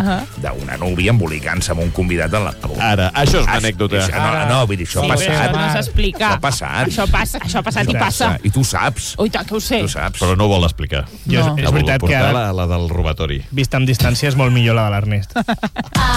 d'una núvia embolicant-se amb un convidat en la... Ara, això és una anècdota. No, vull dir, això ha passat. Això no s'explica. Això ha passat. Això ha passat i passa. I tu saps. Ui, tant que ho sé. Tu saps. Però no ho vol explicar. És veritat que portar ara, la del robatori. vista amb distància, és molt millor la de l'Ernest.